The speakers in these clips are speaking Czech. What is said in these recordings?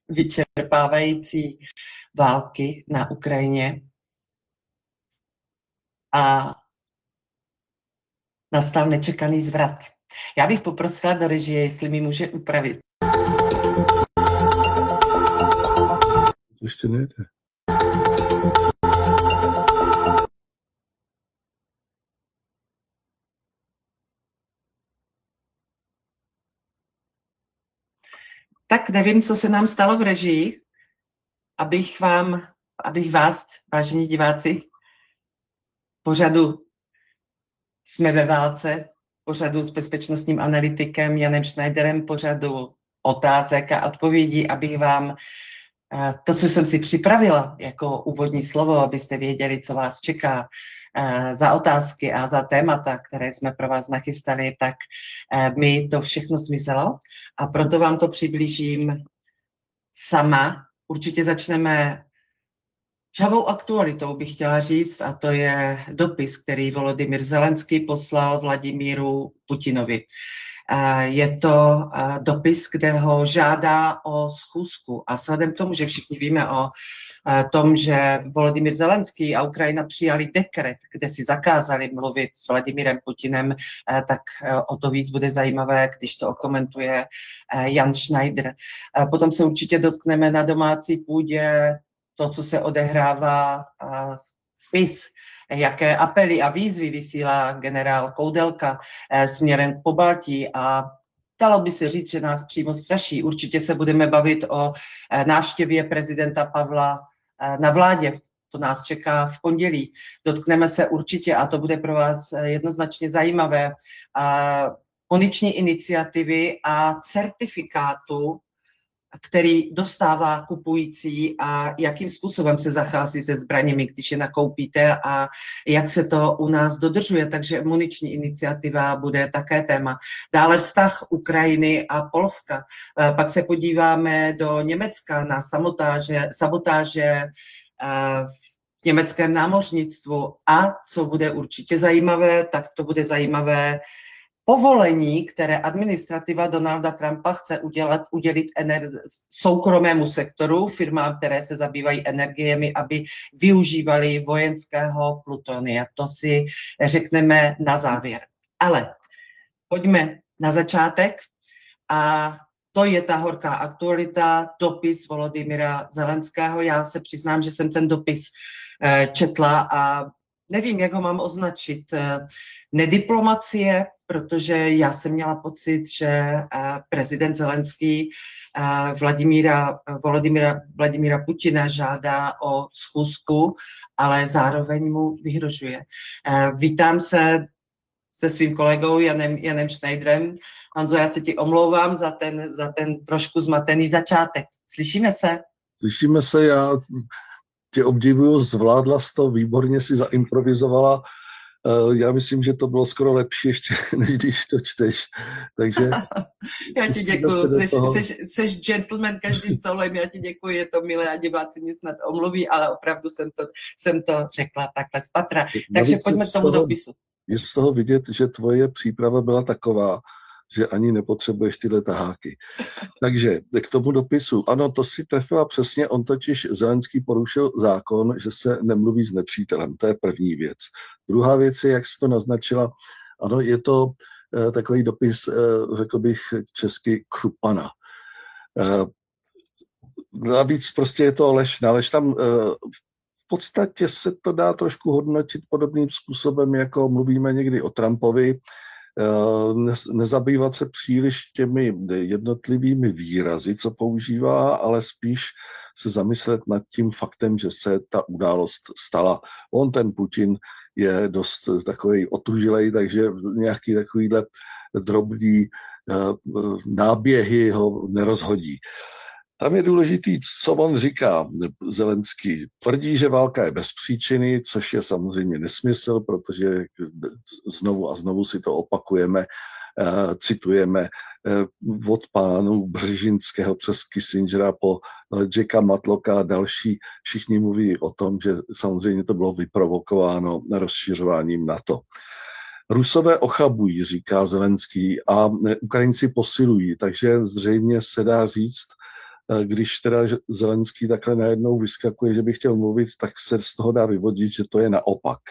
vyčerpávající války na Ukrajině a nastal nečekaný zvrat. Já bych poprosila do režie, jestli mi může upravit. Ještě nejde. Tak nevím, co se nám stalo v režii, abych vás, vážení diváci, pořadu Jsme ve válce, pořadu s bezpečnostním analytikem Janem Schneiderem, pořadu otázek a odpovědí, abych vám to, co jsem si připravila jako úvodní slovo, abyste věděli, co vás čeká za otázky a za témata, které jsme pro vás nachystali, tak mi to všechno zmizelo a proto vám to přiblížím sama. Určitě začneme žhavou aktualitou, bych chtěla říct, a to je dopis, který Volodymyr Zelenský poslal Vladimíru Putinovi. Je to dopis, kde ho žádá o schůzku. A vzhledem k tomu, že všichni víme o tom, že Volodymyr Zelenský a Ukrajina přijali dekret, kde si zakázali mluvit s Vladimírem Putinem, tak o to víc bude zajímavé, když to okomentuje Jan Schneider. Potom se určitě dotkneme na domácí půdě to, co se odehrává v PiS, jaké apely a výzvy vysílá generál Koudelka směrem k Pobaltí a dalo by se říct, že nás přímo straší. Určitě se budeme bavit o návštěvě prezidenta Pavla na vládě. To nás čeká v pondělí. Dotkneme se určitě, a to bude pro vás jednoznačně zajímavé, muniční iniciativy a certifikátu, který dostává kupující a jakým způsobem se zachází se zbraněmi, když je nakoupíte a jak se to u nás dodržuje. Takže muniční iniciativa bude také téma. Dále vztah Ukrajiny a Polska. Pak se podíváme do Německa na sabotáže v německém námořnictvu a co bude určitě zajímavé, tak to bude zajímavé povolení, které administrativa Donalda Trumpa chce udělit soukromému sektoru, firmám, které se zabývají energiemi, aby využívali vojenského plutonia. To si řekneme na závěr. Ale pojďme na začátek a to je ta horká aktualita, dopis Volodymyra Zelenského. Já se přiznám, že jsem ten dopis četla a nevím, jak ho mám označit. Nediplomacie, protože já jsem měla pocit, že prezident Zelenský Vladimíra Putina žádá o schůzku, ale zároveň mu vyhrožuje. Vítám se se svým kolegou Janem Schneiderem. Honzo, já se ti omlouvám za ten trošku zmatený začátek. Slyšíme se? Slyšíme se, já tě obdivuju, zvládla jsi to, výborně si zaimprovizovala. Já myslím, že to bylo skoro lepší ještě, než když to čteš. Takže já ti děkuju, jsi gentleman každým solem, já ti děkuji, je to milé a diváci mě snad omluví, ale opravdu jsem to řekla takhle z patra. Takže pojďme k tomu dopisu. Je z toho vidět, že tvoje příprava byla taková, že ani nepotřebuješ tyhle taháky. Takže k tomu dopisu. Ano, to si trefila přesně, on totiž Zelenský porušil zákon, že se nemluví s nepřítelem. To je první věc. Druhá věc je, jak jsi to naznačila, ano, je to takový dopis, řekl bych česky, křupana. Navíc prostě je to lež. Tam v podstatě se to dá trošku hodnotit podobným způsobem, jako mluvíme někdy o Trumpovi, nezabývat se příliš těmi jednotlivými výrazy, co používá, ale spíš se zamyslet nad tím faktem, že se ta událost stala. Ten Putin je dost takový otužilej, takže nějaký takovýhle drobný náběhy ho nerozhodí. Tam je důležitý, co on říká. Zelenský tvrdí, že válka je bez příčiny, což je samozřejmě nesmysl, protože znovu a znovu si to opakujeme, citujeme od pánů Břežinského přes Kissingera po Jacka Matlocka a další. Všichni mluví o tom, že samozřejmě to bylo vyprovokováno rozšiřováním NATO. Rusové ochabují, říká Zelenský, a Ukrajinci posilují, takže zřejmě se dá říct, když teda Zelenský takhle najednou vyskakuje, že by chtěl mluvit, tak se z toho dá vyvodit, že to je naopak.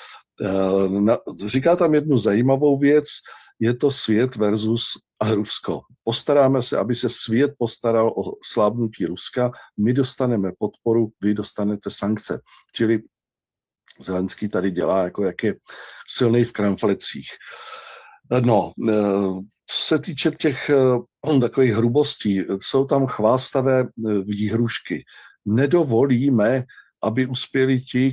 Říká tam jednu zajímavou věc, je to svět versus Rusko. Postaráme se, aby se svět postaral o slábnutí Ruska, my dostaneme podporu, vy dostanete sankce. Čili Zelenský tady dělá, jako jak je silný v kramflecích. No, co se týče těch takových hrubostí, jsou tam chvástavé výhrušky. Nedovolíme, aby uspěli ti,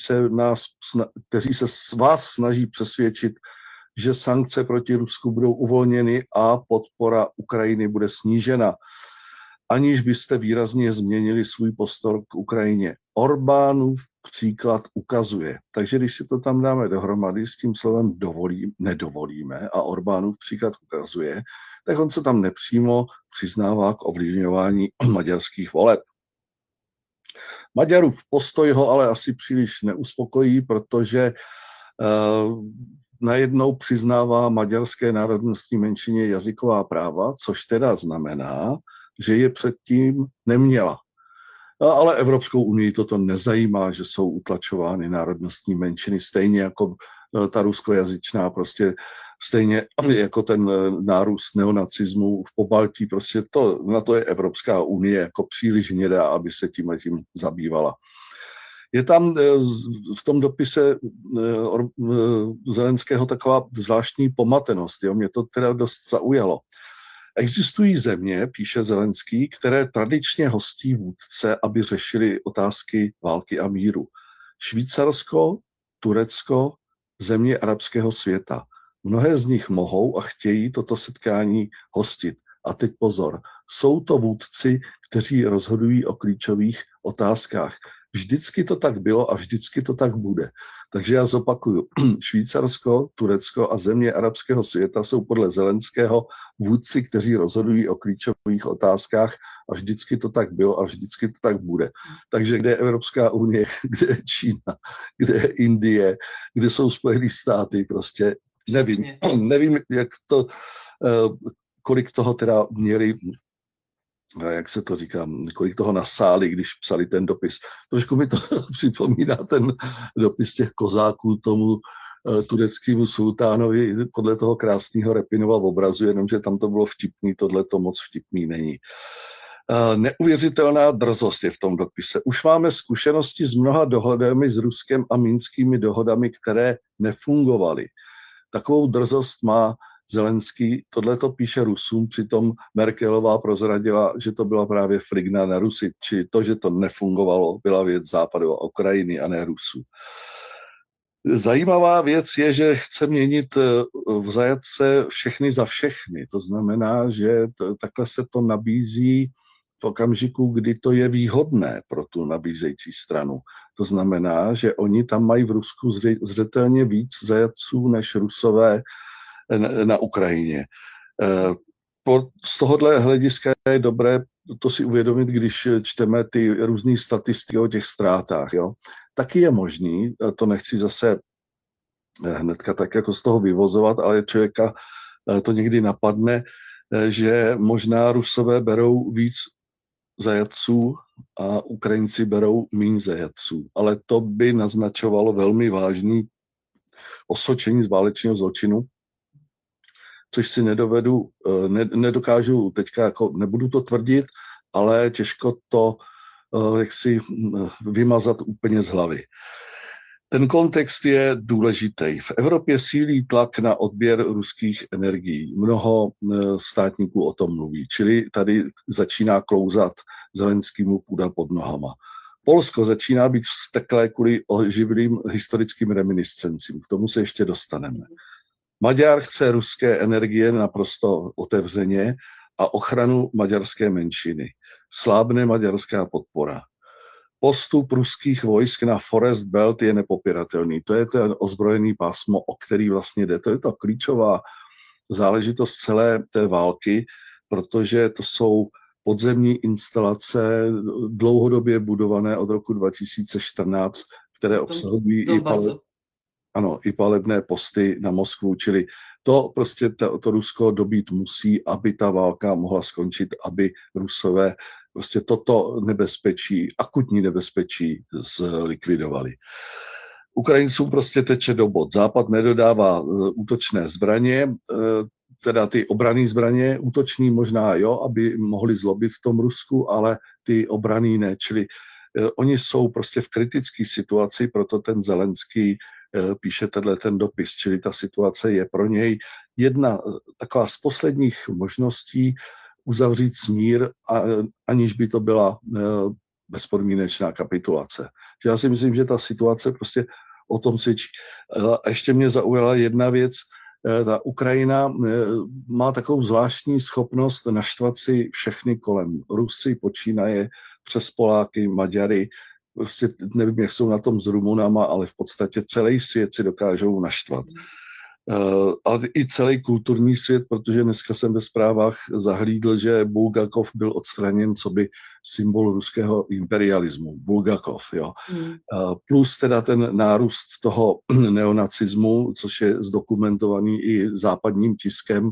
kteří se s vás snaží přesvědčit, že sankce proti Rusku budou uvolněny a podpora Ukrajiny bude snížena, aniž byste výrazně změnili svůj postoj k Ukrajině. Orbánův příklad ukazuje. Takže když si to tam dáme dohromady s tím slovem nedovolíme a Orbánův příklad ukazuje, tak on se tam nepřímo přiznává k ovlivňování maďarských voleb. Maďarův postoj ho ale asi příliš neuspokojí, protože najednou přiznává maďarské národnostní menšině jazyková práva, což teda znamená, že je předtím neměla. Ale Evropskou unii toto nezajímá, že jsou utlačovány národnostní menšiny, stejně jako ta ruskojazyčná, prostě stejně jako ten nárůst neonacismu v Pobaltí, prostě na to je Evropská unie jako příliš hnědá, aby se tím zabývala. Je tam v tom dopise Zelenského taková zvláštní pomatenost, jo? Mě to teda dost zaujalo. Existují země, píše Zelenský, které tradičně hostí vůdce, aby řešili otázky války a míru. Švýcarsko, Turecko, země arabského světa. Mnohé z nich mohou a chtějí toto setkání hostit. A teď pozor, jsou to vůdci, kteří rozhodují o klíčových otázkách. Vždycky to tak bylo a vždycky to tak bude. Takže já zopakuju, Švýcarsko, Turecko a země arabského světa jsou podle Zelenského vůdci, kteří rozhodují o klíčových otázkách a vždycky to tak bylo a vždycky to tak bude. Takže kde je Evropská unie, kde je Čína, kde je Indie, kde jsou Spojené státy, prostě nevím, jak to, kolik toho teda měli, jak se to říká, kolik toho nasáli, když psali ten dopis. Trošku mi to připomíná ten dopis těch kozáků tomu tureckému sultánovi podle toho krásného Repinova obrazu, jenomže tam to bylo vtipný, tohle to moc vtipný není. Neuvěřitelná drzost je v tom dopise. Už máme zkušenosti s mnoha dohodami s Ruskem a minskými dohodami, které nefungovaly. Takovou drzost má Zelenský, tohle to píše Rusům, přitom Merkelová prozradila, že to byla právě frigna na Rusy, či to, že to nefungovalo, byla věc Západu a Ukrajiny a ne Rusů. Zajímavá věc je, že chce měnit v zajatce všechny za všechny. To znamená, že takhle se to nabízí v okamžiku, kdy to je výhodné pro tu nabízející stranu. To znamená, že oni tam mají v Rusku zřetelně víc zajatců než Rusové na Ukrajině. Z tohohle hlediska je dobré to si uvědomit, když čteme ty různé statistiky o těch ztrátách. Jo. Taky je možný, to nechci zase hnedka tak jako z toho vyvozovat, ale člověka to někdy napadne, že možná Rusové berou víc zajatců a Ukrajinci berou méně zajatců. Ale to by naznačovalo velmi vážný osočení z válečného zločinu, což si nedokážu teďka, jako nebudu to tvrdit, ale těžko to jaksi vymazat úplně z hlavy. Ten kontext je důležitý. V Evropě sílí tlak na odběr ruských energií. Mnoho státníků o tom mluví, čili tady začíná klouzat Zelenskýmu půda pod nohama. Polsko začíná být vzteklé kvůli oživlým historickým reminiscencím. K tomu se ještě dostaneme. Maďar chce ruské energie naprosto otevřeně a ochranu maďarské menšiny. Slábne maďarská podpora. Postup ruských vojsk na Forest Belt je nepopiratelný. To je ten ozbrojený pásmo, o který vlastně jde. To je ta klíčová záležitost celé té války, protože to jsou podzemní instalace dlouhodobě budované od roku 2014, které obsahují i palebné posty na Moskvu, čili to prostě to Rusko dobít musí, aby ta válka mohla skončit, aby Rusové prostě toto nebezpečí, akutní nebezpečí zlikvidovali. Ukrajincům prostě teče do bod. Západ nedodává útočné zbraně, teda ty obranné zbraně, útoční možná jo, aby mohli zlobit v tom Rusku, ale ty obranné ne. Čili oni jsou prostě v kritické situaci, proto ten Zelenský píše ten dopis. Čili ta situace je pro něj jedna taková z posledních možností uzavřít smír, aniž by to byla bezpodmínečná kapitulace. Já si myslím, že ta situace prostě o tom svědčí. A ještě mě zaujala jedna věc. Ta Ukrajina má takovou zvláštní schopnost naštvat si všechny kolem. Rusy počínaje přes Poláky, Maďary, prostě nevím, jak jsou na tom s Rumunama, ale v podstatě celý svět si dokážou naštvat. Ale i celý kulturní svět, protože dneska jsem ve zprávách zahlídl, že Bulgakov byl odstraněn coby symbol ruského imperialismu. Bulgakov, jo. Plus teda ten nárůst toho neonacismu, což je zdokumentovaný i západním tiskem,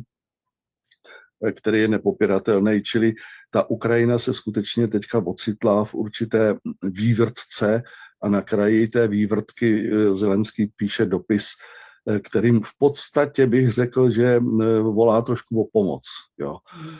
který je nepopiratelný, čili ta Ukrajina se skutečně teďka ocitla v určité vývrtce a na kraji té vývrtky Zelenský píše dopis, kterým v podstatě bych řekl, že volá trošku o pomoc. Jo.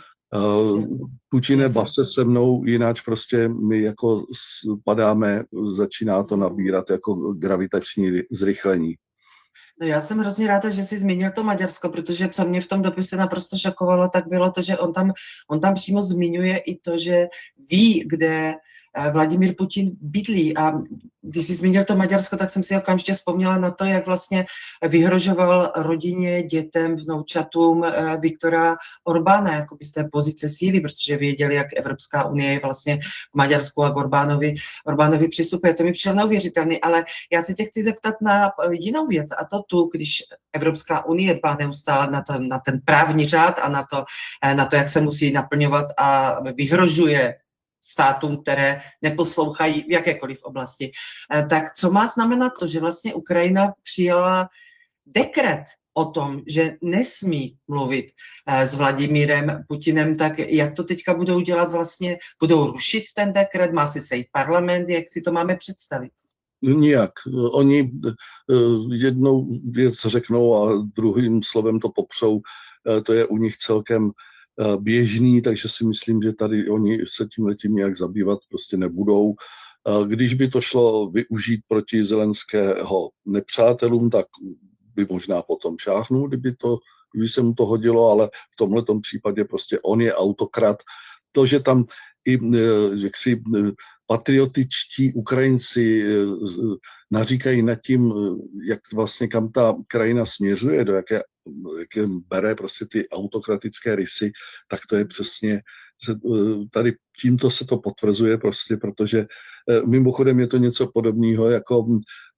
Putine, bav se se mnou, jináč prostě my jako padáme, začíná to nabírat jako gravitační zrychlení. No já jsem hrozně ráda, že jsi zmínil to Maďarsko, protože co mě v tom dopise naprosto šokovalo, tak bylo to, že on tam přímo zmiňuje i to, že ví, kde Vladimír Putin bydlí. A když jsi zmínil to Maďarsko, tak jsem si okamžitě vzpomněla na to, jak vlastně vyhrožoval rodině, dětem, vnoučatům Viktora Orbána, jakoby z té pozice síly, protože věděli, jak Evropská unie je vlastně k Maďarsku a k Orbánovi přistupuje. To mi přišlo neuvěřitelný, ale já se tě chci zeptat na jinou věc, a to tu, když Evropská unie dbá neustále na ten právní řád a na to, jak se musí naplňovat a vyhrožuje státům, které neposlouchají v jakékoliv oblasti. Tak co má znamenat to, že vlastně Ukrajina přijala dekret o tom, že nesmí mluvit s Vladimírem Putinem, tak jak to teďka budou dělat vlastně? Budou rušit ten dekret? Má si sejít parlament? Jak si to máme představit? Nijak. Oni jednou věc řeknou a druhým slovem to popřou. To je u nich celkem běžný, takže si myslím, že tady oni se tímhletím nějak zabývat prostě nebudou. Když by to šlo využít proti Zelenského nepřátelům, tak by možná potom šáhnul, kdyby se mu to hodilo, ale v tomhletom případě prostě on je autokrat. To, že tam i jaksi patriotičtí Ukrajinci naříkají nad tím, jak vlastně kam ta krajina směřuje, do jaké bere prostě ty autokratické rysy, tak to je přesně, tady tímto se to potvrzuje prostě, protože mimochodem je to něco podobného jako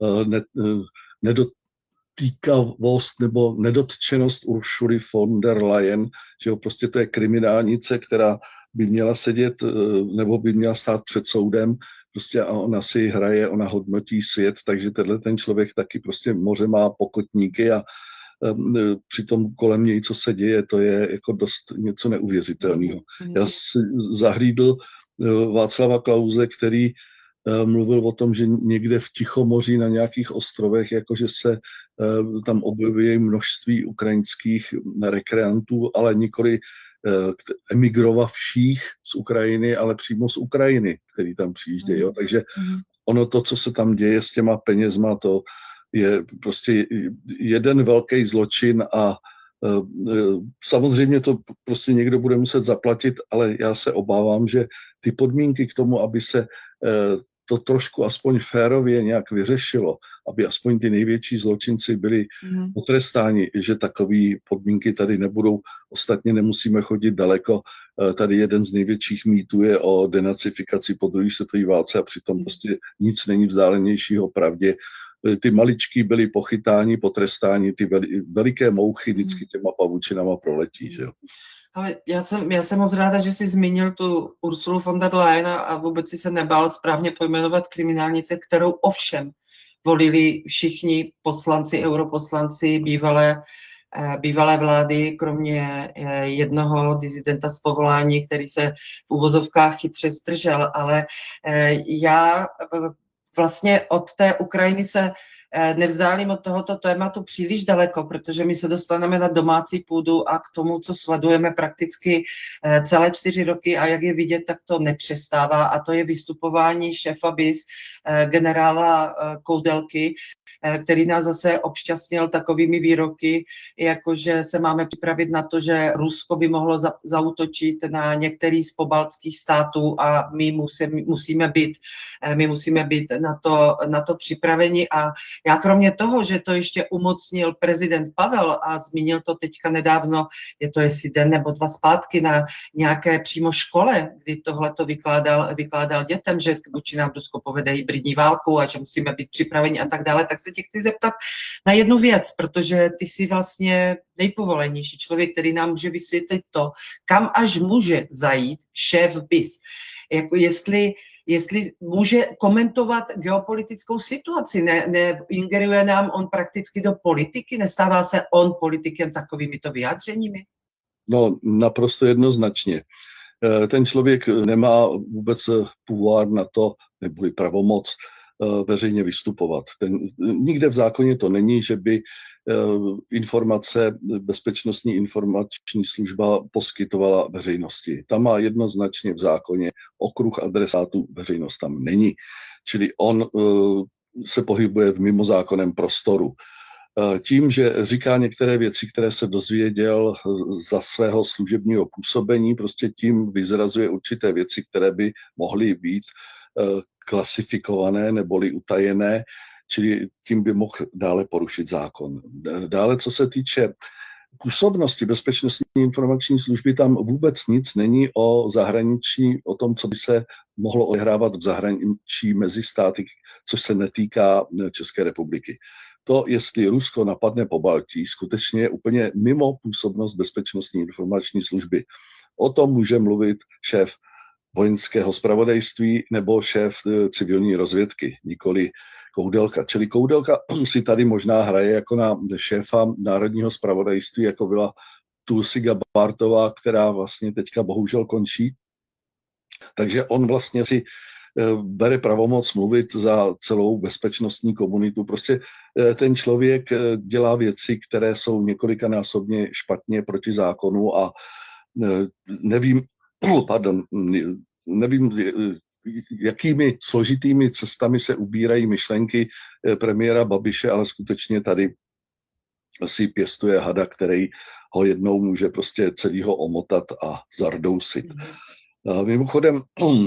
nedotýkavost nebo nedotčenost Uršuly von der Leyen, že jo, prostě to je kriminálnice, která by měla sedět nebo by měla stát před soudem, prostě a ona si hraje, ona hodnotí svět, takže tenhle ten člověk taky prostě moře má pokotníky a přitom kolem něj, co se děje, to je jako dost něco neuvěřitelného. Já si zahlídl Václava Klause, který mluvil o tom, že někde v Tichomoří na nějakých ostrovech, jakože se tam objevuje množství ukrajinských rekreantů, ale nikoli emigrovavších z Ukrajiny, ale přímo z Ukrajiny, který tam přijíždějí. Jo. Takže ono to, co se tam děje s těma penězma, to je prostě jeden velký zločin a samozřejmě to prostě někdo bude muset zaplatit, ale já se obávám, že ty podmínky k tomu, aby se to trošku aspoň férově nějak vyřešilo, aby aspoň ty největší zločinci byli potrestáni, že takové podmínky tady nebudou. Ostatně nemusíme chodit daleko. Tady jeden z největších mýtů je o denacifikaci po druhé světové válce a přitom prostě nic není vzdálenějšího pravdě. Ty maličky byly pochytáni, potrestáni, ty veliké mouchy vždycky těma pavučinama proletí, že jo. Ale já jsem moc ráda, že jsi zmínil tu Ursulu von der Leyen a vůbec si se nebál správně pojmenovat kriminálnice, kterou ovšem volili všichni poslanci, europoslanci, bývalé bývalé vlády, kromě jednoho disidenta z povolání, který se v uvozovkách chytře zdržel, ale já vlastně od té Ukrajiny se nevzdálím od tohoto tématu příliš daleko, protože my se dostaneme na domácí půdu a k tomu, co sledujeme prakticky celé 4 roky a jak je vidět, tak to nepřestává a to je vystupování šéfa BIS, generála Koudelky, který nás zase obšťastnil takovými výroky, jako že se máme připravit na to, že Rusko by mohlo zaútočit na některý z pobaltských států a my musíme být na to připraveni. A já kromě toho, že to ještě umocnil prezident Pavel a zmínil to teďka nedávno, je to jestli den nebo 2 zpátky na nějaké přímo škole, kdy tohle to vykládal dětem, že vůči nám Rusko povede hybridní válku a že musíme být připraveni a tak dále, tak se tě chci zeptat na jednu věc, protože ty jsi vlastně nejpovolenější člověk, který nám může vysvětlit to, kam až může zajít šéf BIS. Jako jestli může komentovat geopolitickou situaci, neingeruje nám on prakticky do politiky, nestává se on politikem takovýmito vyjádřeními? No, naprosto jednoznačně. Ten člověk nemá vůbec pouvoir na to, neboli pravomoc veřejně vystupovat. Nikde v zákoně to není, že by bezpečnostní informační služba poskytovala veřejnosti. Tam má jednoznačně v zákoně okruh adresátů, veřejnost tam není. Čili on se pohybuje v mimozákonném prostoru. Tím, že říká některé věci, které se dozvěděl za svého služebního působení, prostě tím vyzrazuje určité věci, které by mohly být klasifikované neboli utajené, čili tím by mohl dále porušit zákon. Dále, co se týče působnosti bezpečnostní informační služby, tam vůbec nic není o zahraničí, o tom, co by se mohlo odehrávat v zahraničí mezi státy, což se netýká České republiky. To, jestli Rusko napadne Pobaltí, skutečně je úplně mimo působnost bezpečnostní informační služby. O tom může mluvit šéf vojenského zpravodajství nebo šéf civilní rozvědky, nikoli Koudelka. Čili Koudelka si tady možná hraje jako na šéfa národního zpravodajství, jako byla Tulsi Gabbardová, která vlastně teďka bohužel končí. Takže on vlastně si bere pravomoc mluvit za celou bezpečnostní komunitu. Prostě ten člověk dělá věci, které jsou několikanásobně špatně proti zákonu a nevím, jakými složitými cestami se ubírají myšlenky premiéra Babiše, ale skutečně tady si pěstuje hada, který ho jednou může prostě celýho omotat a zardousit. Mimochodem,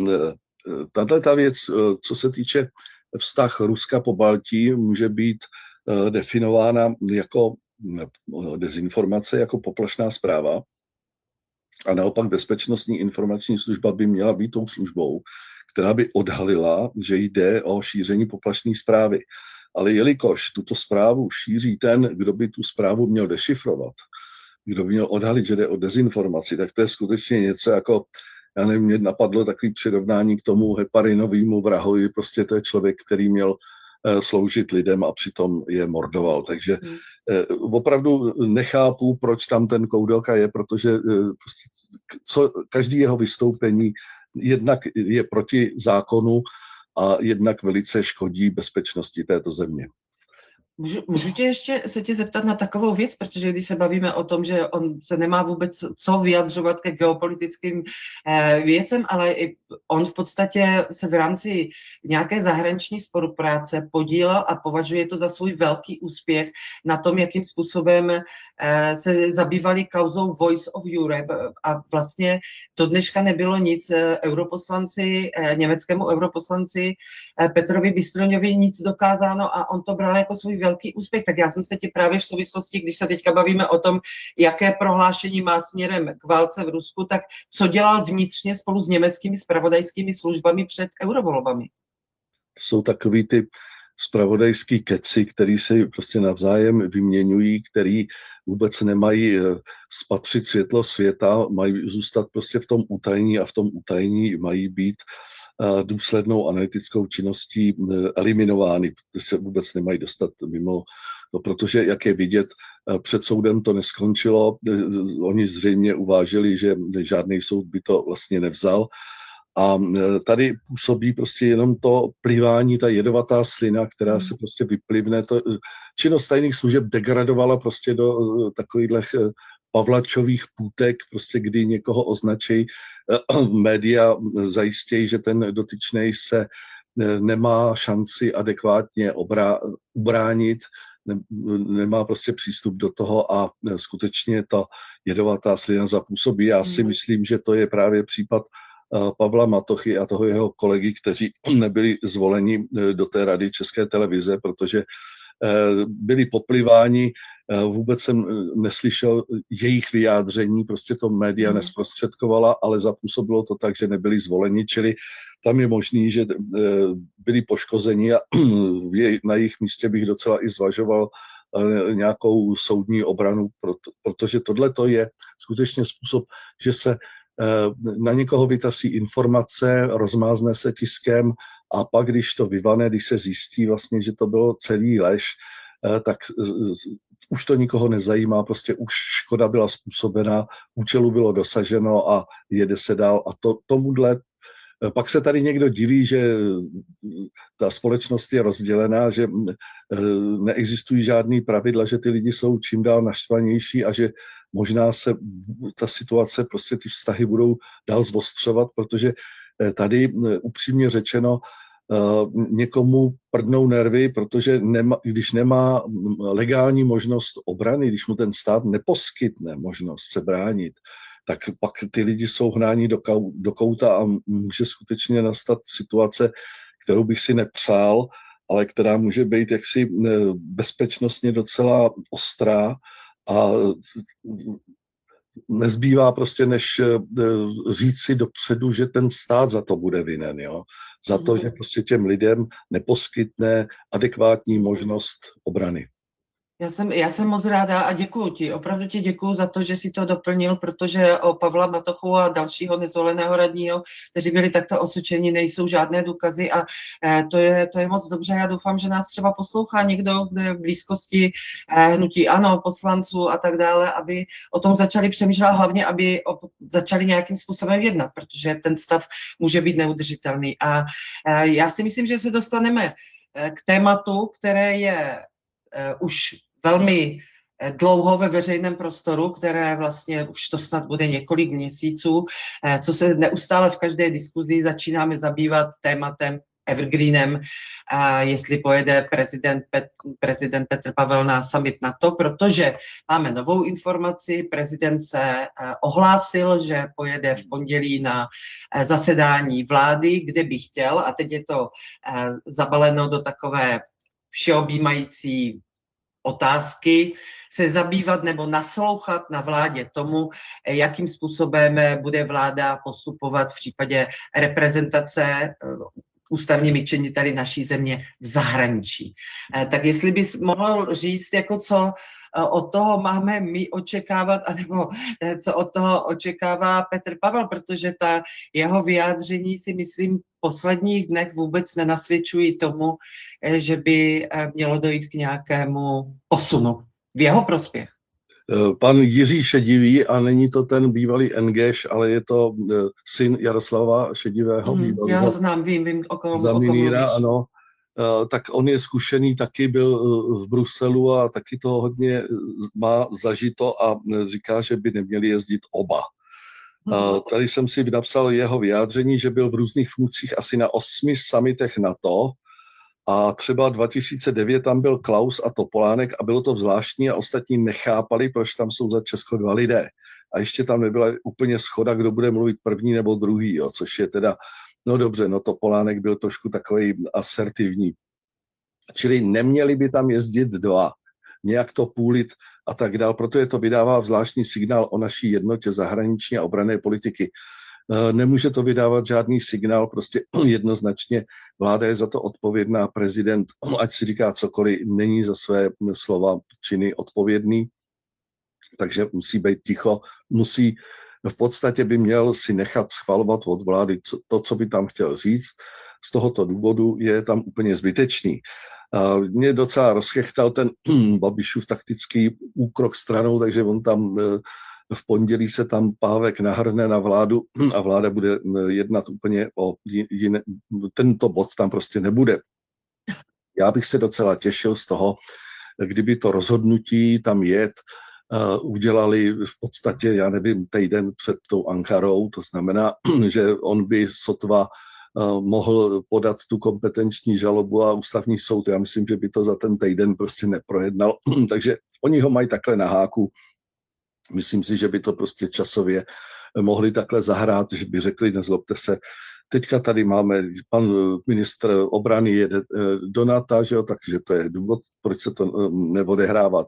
tato věc, co se týče vztah Ruska po Baltí, může být definována jako dezinformace, jako poplašná zpráva. A naopak bezpečnostní informační služba by měla být tou službou, která by odhalila, že jde o šíření poplašné zprávy. Ale jelikož tuto zprávu šíří ten, kdo by tu zprávu měl dešifrovat, kdo by měl odhalit, že jde o dezinformaci, tak to je skutečně něco jako, já nevím, mě napadlo takový přirovnání k tomu heparinovému vrahovi, prostě to je člověk, který měl sloužit lidem a přitom je mordoval. Takže opravdu nechápu, proč tam ten Koudelka je, protože prostě každý jeho vystoupení jednak je proti zákonu a jednak velice škodí bezpečnosti této země. Můžu se tě zeptat na takovou věc, protože když se bavíme o tom, že on se nemá vůbec co vyjadřovat ke geopolitickým věcem, ale on v podstatě se v rámci nějaké zahraniční spolupráce podílel a považuje to za svůj velký úspěch na tom, jakým způsobem se zabývali kauzou Voice of Europe a vlastně do dneška nebylo nic německému europoslanci Petrovi Bystroňovi nic dokázáno a on to bral jako svůj velký úspěch. Tak já jsem se ti právě v souvislosti, když se teďka bavíme o tom, jaké prohlášení má směrem k válce v Rusku, tak co dělal vnitřně spolu s německými zpravodajskými službami před eurovolbami? Jsou takový ty zpravodajský keci, který si prostě navzájem vyměňují, který vůbec nemají spatřit světlo světa, mají zůstat prostě v tom utajení a v tom utajení mají být důslednou analytickou činností eliminovány, protože se vůbec nemají dostat mimo, no, protože, jak je vidět, před soudem to neskončilo. Oni zřejmě uvážili, že žádný soud by to vlastně nevzal. A tady působí prostě jenom to plivání, ta jedovatá slina, která se prostě vyplivne. Činnost tajných služeb degradovala prostě do takových pavlačových půtek, prostě kdy někoho označí, média zajistějí, že ten dotyčnej se nemá šanci adekvátně ubránit, nemá prostě přístup do toho a skutečně ta jedovatá slina zapůsobí. Já si myslím, že to je právě případ Pavla Matochy a toho jeho kolegy, kteří nebyli zvoleni do té rady České televize, protože byli popliváni, vůbec jsem neslyšel jejich vyjádření, prostě to média nesprostředkovala, ale zapůsobilo to tak, že nebyli zvoleni, čili tam je možný, že byli poškozeni a na jejich místě bych docela i zvažoval nějakou soudní obranu, protože tohle to je skutečně způsob, že se na někoho vytasí informace, rozmázne se tiskem a pak, když to vyvane, když se zjistí vlastně, že to bylo celý lež, tak už to nikoho nezajímá, prostě už škoda byla způsobena, účelu bylo dosaženo a jede se dál. A tomuhle pak se tady někdo diví, že ta společnost je rozdělená, že neexistují žádný pravidla, že ty lidi jsou čím dál naštvanější a že možná se ta situace, prostě ty vztahy budou dál zvostřovat, protože tady upřímně řečeno někomu prdnou nervy, protože když nemá legální možnost obrany, když mu ten stát neposkytne možnost se bránit, tak pak ty lidi jsou hnáni do kouta a může skutečně nastat situace, kterou bych si nepřál, ale která může být jaksi bezpečnostně docela ostrá a nezbývá prostě, než říct si dopředu, že ten stát za to bude vinen, jo? Za to, že prostě těm lidem neposkytne adekvátní možnost obrany. Já jsem moc ráda a děkuju ti, opravdu ti děkuju za to, že jsi to doplnil, protože o Pavla Matochu a dalšího nezvoleného radního, kteří byli takto osočeni, nejsou žádné důkazy a to je moc dobře. Já doufám, že nás třeba poslouchá někdo, kdo je v blízkosti hnutí ANO, poslanců a tak dále, aby o tom začali přemýšlet, hlavně aby začali nějakým způsobem jednat, protože ten stav může být neudržitelný. A já si myslím, že se dostaneme k tématu, které je už velmi dlouho ve veřejném prostoru, které vlastně už to snad bude několik měsíců, co se neustále v každé diskuzi začínáme zabývat tématem evergreenem, jestli pojede prezident Petr Pavel na summit NATO, protože máme novou informaci, prezident se ohlásil, že pojede v pondělí na zasedání vlády, kde by chtěl, a teď je to zabaleno do takové všeobjímající otázky, se zabývat nebo naslouchat na vládě tomu, jakým způsobem bude vláda postupovat v případě reprezentace ústavními činiteli naší země v zahraničí. Tak jestli bys mohl říct, jako co od toho máme my očekávat, anebo co od toho očekává Petr Pavel, protože ta jeho vyjádření si myslím v posledních dnech vůbec nenasvědčují tomu, že by mělo dojít k nějakému posunu v jeho prospěch. Pan Jiří Šedivý, a není to ten bývalý Engeš, ale je to syn Jaroslava Šedivého. Já ho znám, vím, o koho Zamíníra, ano. Tak on je zkušený, taky byl v Bruselu a taky to hodně má zažito a říká, že by neměli jezdit oba. Tady jsem si napsal jeho vyjádření, že byl v různých funkcích asi na 8 summitech NATO a třeba 2009 tam byl Klaus a Topolánek a bylo to zvláštní a ostatní nechápali, proč tam jsou za Česko 2 lidé. A ještě tam nebyla úplně shoda, kdo bude mluvit první nebo druhý, jo, což je teda, no dobře, no Topolánek byl trošku takový asertivní. Čili neměli by tam jezdit 2, nějak to půlit a tak dál, protože to vydává zvláštní signál o naší jednotě zahraniční a obranné politiky. Nemůže to vydávat žádný signál, prostě jednoznačně vláda je za to odpovědná, prezident, ať si říká cokoliv, není za své slova, činy odpovědný, takže musí být ticho, v podstatě by měl si nechat schvalovat od vlády to, co by tam chtěl říct, z tohoto důvodu je tam úplně zbytečný. Mě docela rozchechtal ten Babišův taktický úkrok stranou, takže on tam v pondělí se tam Pávek nahrne na vládu a vláda bude jednat úplně o jiné. Tento bod tam prostě nebude. Já bych se docela těšil z toho, kdyby to rozhodnutí tam jet udělali v podstatě, já nevím, týden před tou Ankarou, to znamená, že on by sotva mohl podat tu kompetenční žalobu a ústavní soud. Já myslím, že by to za ten týden prostě neprojednal. Takže oni ho mají takhle na háku. Myslím si, že by to prostě časově mohli takhle zahrát, že by řekli, nezlobte se, teďka tady máme, pan ministr obrany jede do NATO, že jo, takže to je důvod, proč se to neodehrává